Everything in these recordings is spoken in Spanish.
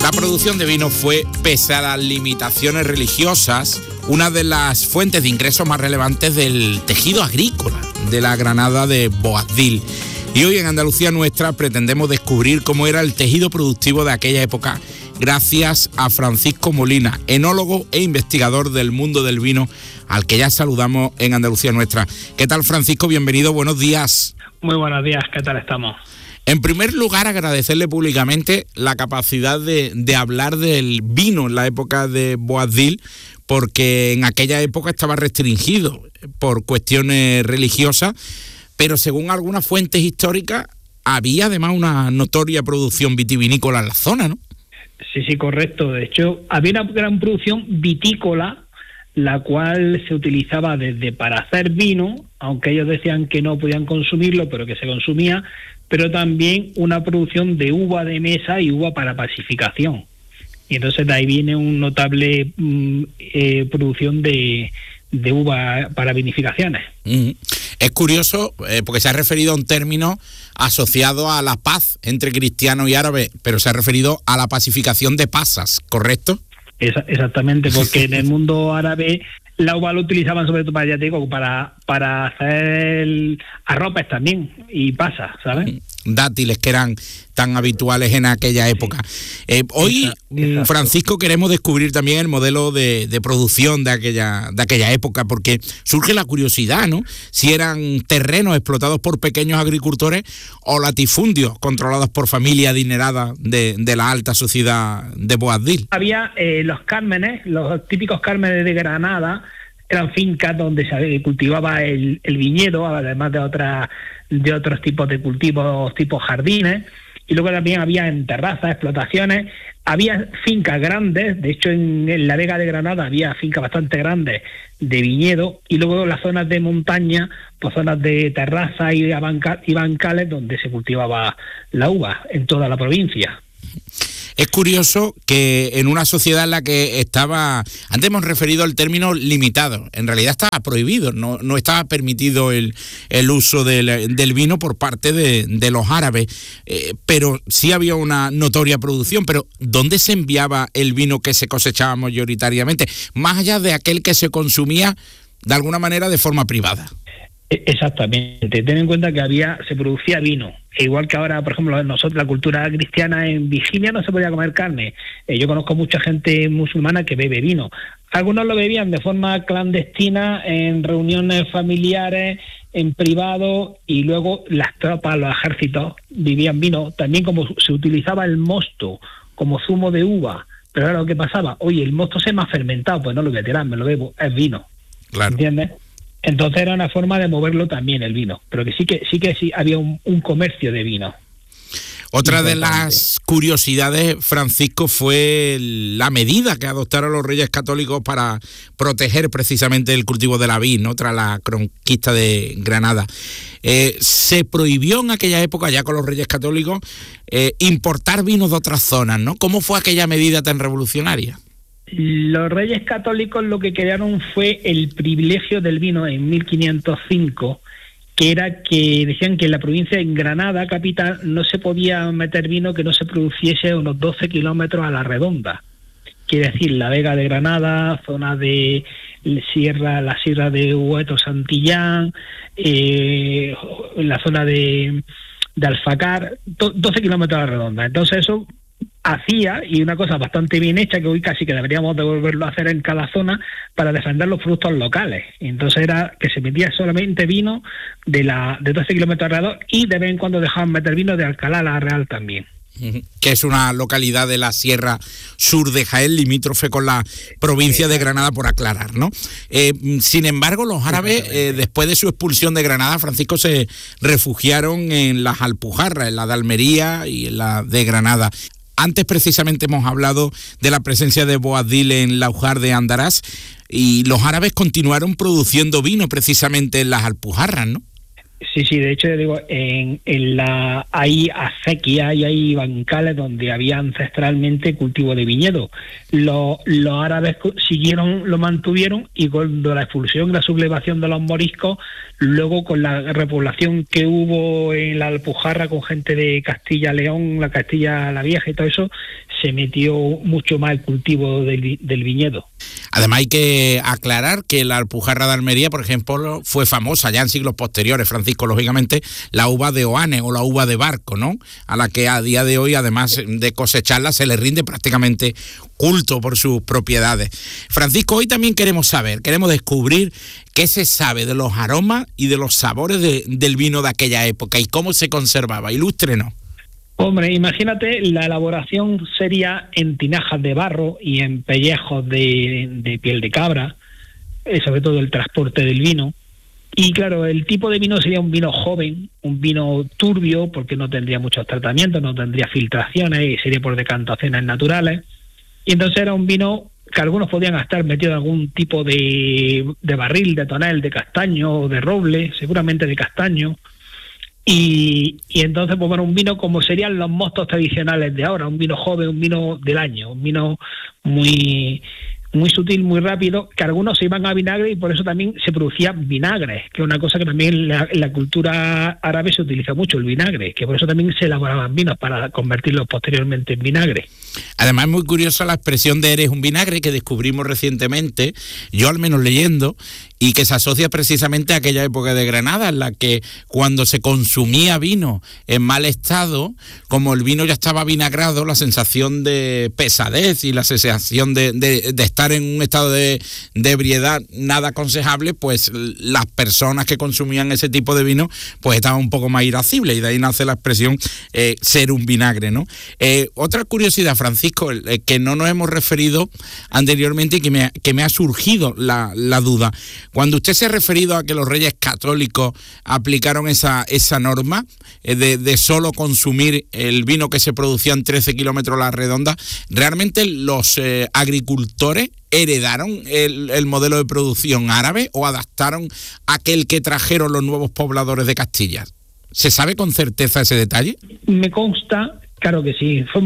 La producción de vino fue, pese a las limitaciones religiosas, una de las fuentes de ingresos más relevantes del tejido agrícola de la Granada de Boabdil. Y hoy en Andalucía Nuestra pretendemos descubrir cómo era el tejido productivo de aquella época, gracias a Francisco Molina, enólogo e investigador del mundo del vino, al que ya saludamos en Andalucía Nuestra. ¿Qué tal, Francisco? Bienvenido, buenos días. Muy buenos días, ¿qué tal estamos? En primer lugar, agradecerle públicamente la capacidad de hablar del vino en la época de Boabdil, porque en aquella época estaba restringido por cuestiones religiosas, pero según algunas fuentes históricas, había además una notoria producción vitivinícola en la zona, ¿no? Sí, correcto. De hecho, había una gran producción vitícola, la cual se utilizaba desde para hacer vino, aunque ellos decían que no podían consumirlo, pero que se consumía, pero también una producción de uva de mesa y uva para pacificación. Y entonces de ahí viene un notable producción de uva para vinificaciones. Es curioso porque se ha referido a un término asociado a la paz entre cristianos y árabes, pero se ha referido a la pacificación de pasas, ¿correcto? Exactamente, porque en el mundo árabe la uva lo utilizaban sobre todo para hacer arropes también y pasas, ¿sabes? Dátiles que eran tan habituales en aquella época. Hoy, exacto. Francisco, queremos descubrir también el modelo de producción de aquella época, porque surge la curiosidad, ¿no? Si eran terrenos explotados por pequeños agricultores o latifundios controlados por familias adineradas de la alta sociedad de Boabdil. Había los cármenes, los típicos cármenes de Granada, eran fincas donde se cultivaba el viñedo, además de otros tipos de cultivos, tipo jardines, y luego también había en terrazas, explotaciones, había fincas grandes, de hecho en la Vega de Granada había fincas bastante grandes de viñedo, y luego las zonas de montaña, pues zonas de terrazas y bancales donde se cultivaba la uva en toda la provincia. Es curioso que en una sociedad en la que estaba, antes hemos referido al término limitado, en realidad estaba prohibido, no estaba permitido el uso del vino por parte de los árabes, pero sí había una notoria producción. Pero ¿dónde se enviaba el vino que se cosechaba mayoritariamente, más allá de aquel que se consumía de alguna manera de forma privada? Exactamente, ten en cuenta que se producía vino, igual que ahora, por ejemplo, nosotros, la cultura cristiana en Virginia no se podía comer carne. Yo conozco mucha gente musulmana que bebe vino. Algunos lo bebían de forma clandestina en reuniones familiares, en privado, y luego las tropas, los ejércitos bebían vino. También como se utilizaba el mosto como zumo de uva, pero ahora lo que pasaba, oye, el mosto se me ha fermentado, pues no lo voy a tirar, me lo bebo, es vino. Claro. ¿Entiendes? Entonces era una forma de moverlo también el vino, pero que sí había un comercio de vino. Otra de las curiosidades, Francisco, fue la medida que adoptaron los Reyes Católicos para proteger precisamente el cultivo de la vid, ¿no? Tras la conquista de Granada. Se prohibió en aquella época, ya con los Reyes Católicos, importar vinos de otras zonas, ¿no? ¿Cómo fue aquella medida tan revolucionaria? Los Reyes Católicos lo que crearon fue el privilegio del vino en 1505, que era que decían que en la provincia de Granada, capital, no se podía meter vino que no se produciese unos 12 kilómetros a la redonda. Quiere decir, la Vega de Granada, zona de la Sierra de Hueto Santillán, la zona de Alfacar, 12 kilómetros a la redonda. Entonces eso hacía, y una cosa bastante bien hecha, que hoy casi que deberíamos de volverlo a hacer en cada zona, para defender los productos locales. Entonces era que se metía solamente vino de 12 kilómetros alrededor, y de vez en cuando dejaban meter vino de Alcalá la Real también. Que es una localidad de la Sierra Sur de Jaén, limítrofe con la provincia de Granada, por aclarar, ¿no? Sin embargo, los árabes, después de su expulsión de Granada, Francisco, se refugiaron en las Alpujarras, en la de Almería y en la de Granada. Antes precisamente hemos hablado de la presencia de Boabdil en Laujar de Andarás, y los árabes continuaron produciendo vino precisamente en las Alpujarras, ¿no? Sí, de hecho, yo digo, hay acequias y hay bancales donde había ancestralmente cultivo de viñedo. Los árabes lo mantuvieron, y cuando la expulsión, la sublevación de los moriscos, luego con la repoblación que hubo en la Alpujarra con gente de Castilla-León, la Castilla la Vieja y todo eso, se metió mucho más el cultivo del viñedo. Además hay que aclarar que la Alpujarra de Almería, por ejemplo, fue famosa ya en siglos posteriores, Francisco, lógicamente, la uva de Oanes o la uva de Barco, ¿no? A la que a día de hoy, además de cosecharla, se le rinde prácticamente culto por sus propiedades. Francisco, hoy también queremos descubrir qué se sabe de los aromas y de los sabores del vino de aquella época y cómo se conservaba. Ilústrenos. Hombre, imagínate, la elaboración sería en tinajas de barro y en pellejos de piel de cabra, sobre todo el transporte del vino. Y claro, el tipo de vino sería un vino joven, un vino turbio, porque no tendría muchos tratamientos, no tendría filtraciones y sería por decantaciones naturales. Y entonces era un vino que algunos podían estar metidos en algún tipo de barril, de tonel, de castaño o de roble, seguramente de castaño. Y entonces, pues bueno, un vino como serían los mostos tradicionales de ahora, un vino joven, un vino del año, un vino muy sutil, muy rápido, que algunos se iban a vinagre y por eso también se producía vinagre, que es una cosa que también en la cultura árabe se utiliza mucho, el vinagre, que por eso también se elaboraban vinos para convertirlos posteriormente en vinagre. Además es muy curiosa la expresión de eres un vinagre que descubrimos recientemente, yo al menos leyendo, y que se asocia precisamente a aquella época de Granada en la que cuando se consumía vino en mal estado, como el vino ya estaba vinagrado, la sensación de pesadez y la sensación de estar en un estado de ebriedad nada aconsejable, pues las personas que consumían ese tipo de vino pues estaban un poco más irascibles, y de ahí nace la expresión ser un vinagre, ¿no? Otra curiosidad, Francisco, que no nos hemos referido anteriormente y que me ha surgido la duda. Cuando usted se ha referido a que los reyes católicos aplicaron esa norma de solo consumir el vino que se producía en 13 kilómetros a la redonda, ¿realmente los agricultores heredaron el modelo de producción árabe o adaptaron aquel que trajeron los nuevos pobladores de Castilla? ¿Se sabe con certeza ese detalle? Me consta, claro que sí, fue en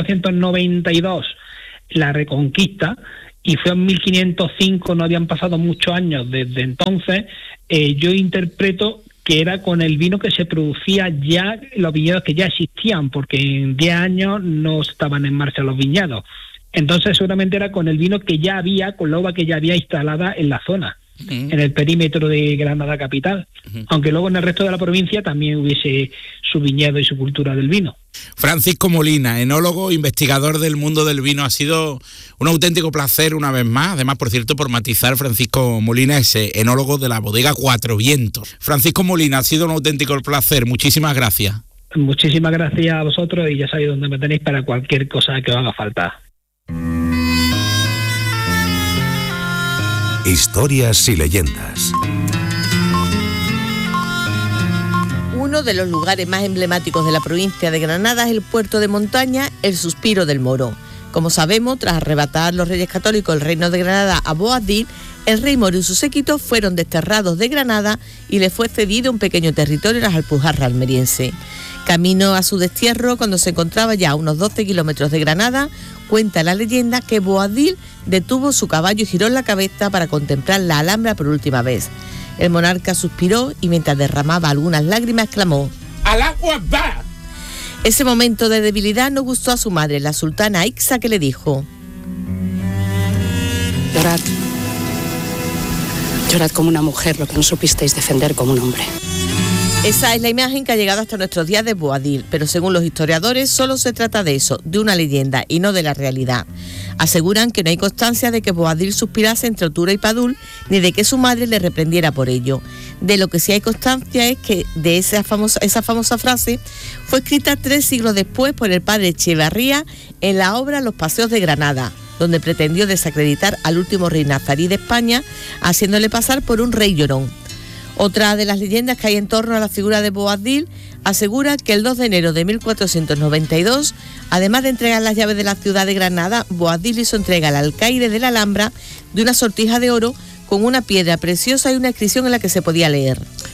1492 la Reconquista, y fue en 1505, no habían pasado muchos años desde entonces. Yo interpreto que era con el vino que se producía ya, los viñedos que ya existían, porque en 10 años no estaban en marcha los viñedos. Entonces seguramente era con el vino que ya había, con la uva que ya había instalada en la zona, en el perímetro de Granada capital, aunque luego en el resto de la provincia también hubiese su viñedo y su cultura del vino. Francisco Molina, enólogo, investigador del mundo del vino, ha sido un auténtico placer una vez más. Además, por cierto, por matizar, Francisco Molina es enólogo de la bodega Cuatro Vientos. Francisco Molina, ha sido un auténtico placer, muchísimas gracias. Muchísimas gracias a vosotros, y ya sabéis dónde me tenéis para cualquier cosa que os haga falta. Historias y leyendas. Uno de los lugares más emblemáticos de la provincia de Granada es el puerto de montaña El Suspiro del Moro. Como sabemos, tras arrebatar los reyes católicos el reino de Granada a Boabdil, el rey Moro y sus séquitos fueron desterrados de Granada y le fue cedido un pequeño territorio en las Alpujarras almeriense. Camino a su destierro, cuando se encontraba ya a unos 12 kilómetros de Granada, cuenta la leyenda que Boabdil detuvo su caballo y giró la cabeza para contemplar la Alhambra por última vez. El monarca suspiró y mientras derramaba algunas lágrimas exclamó: ¡Allahu Akbar! Ese momento de debilidad no gustó a su madre, la sultana Aixa, que le dijo: Llorad. Llorad como una mujer lo que no supisteis defender como un hombre. Esa es la imagen que ha llegado hasta nuestros días de Boabdil, pero según los historiadores solo se trata de eso, de una leyenda y no de la realidad. Aseguran que no hay constancia de que Boabdil suspirase entre Otura y Padul, ni de que su madre le reprendiera por ello. De lo que sí hay constancia es que de esa famosa frase fue escrita 3 siglos después por el padre Echevarría en la obra Los Paseos de Granada, donde pretendió desacreditar al último rey nazarí de España, haciéndole pasar por un rey llorón. Otra de las leyendas que hay en torno a la figura de Boabdil asegura que el 2 de enero de 1492, además de entregar las llaves de la ciudad de Granada, Boabdil hizo entrega al alcaide de la Alhambra de una sortija de oro con una piedra preciosa y una inscripción en la que se podía leer: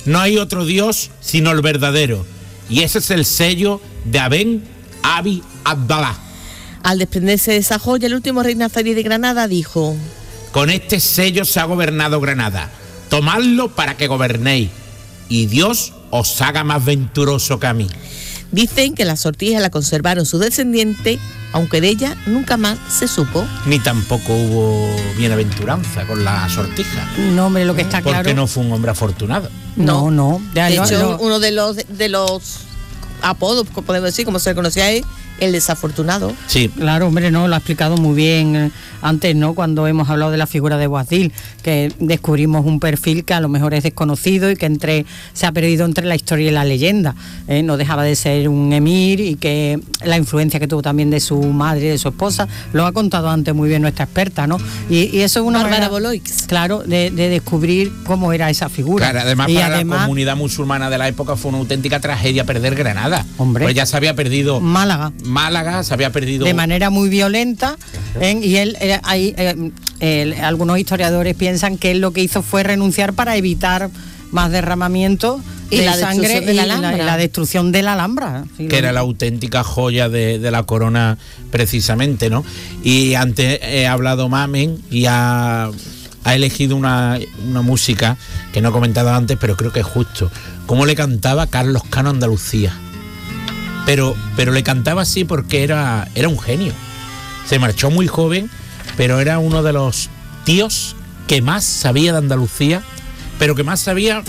no hay otro Dios sino el verdadero. Y ese es el sello de Aben Abi Abdallah. Al desprenderse de esa joya, el último rey nazarí de Granada dijo: con este sello se ha gobernado Granada. Tomadlo para que gobernéis y Dios os haga más venturoso que a mí. Dicen que la sortija la conservaron sus descendientes, aunque de ella nunca más se supo. Ni tampoco hubo bienaventuranza con la sortija. No, hombre, lo que está claro... Porque no fue un hombre afortunado. No. De hecho, uno de los apodos, podemos decir, como se le conocía a él, el desafortunado. Sí. Claro, hombre, no, lo ha explicado muy bien antes, ¿no? Cuando hemos hablado de la figura de Boabdil, que descubrimos un perfil que a lo mejor es desconocido y que se ha perdido entre la historia y la leyenda. No dejaba de ser un emir y que la influencia que tuvo también de su madre y de su esposa, lo ha contado antes muy bien nuestra experta, ¿no? Y eso es una Bárbara manera, Boloix. claro, de descubrir cómo era esa figura. Claro, además y para la comunidad musulmana de la época fue una auténtica tragedia perder Granada. Hombre. Pues ya se había perdido Málaga se había perdido de manera muy violenta, y algunos historiadores piensan que él lo que hizo fue renunciar para evitar más derramamiento de sangre y la destrucción de la Alhambra. Sí, que era la auténtica joya de la corona precisamente, ¿no? Y antes he hablado Mamen y ha elegido una música que no he comentado antes, pero creo que es justo. Cómo le cantaba Carlos Cano Andalucía. Pero le cantaba así porque era un genio. Se marchó muy joven, pero era uno de los tíos que más sabía de Andalucía, pero que más sabía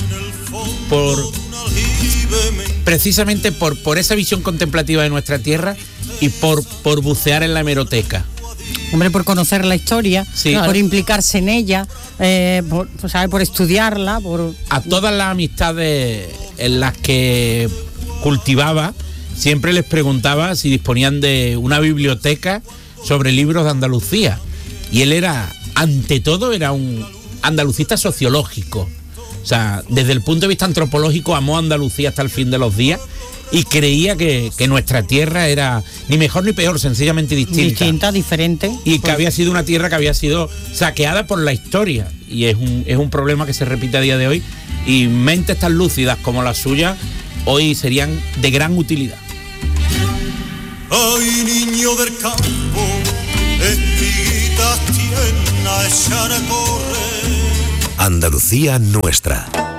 precisamente por esa visión contemplativa de nuestra tierra y por bucear en la hemeroteca. Hombre, por conocer la historia, sí, por implicarse en ella, por estudiarla, a todas las amistades en las que cultivaba, siempre les preguntaba si disponían de una biblioteca sobre libros de Andalucía. Y él ante todo, era un andalucista sociológico. O sea, desde el punto de vista antropológico, amó a Andalucía hasta el fin de los días y creía que nuestra tierra era ni mejor ni peor, sencillamente distinta. Diferente. Y que había sido una tierra que había sido saqueada por la historia. Y es un problema que se repite a día de hoy. Y mentes tan lúcidas como la suya hoy serían de gran utilidad. Ay, niño del campo, espiguitas tiernas echar a correr. Andalucía nuestra.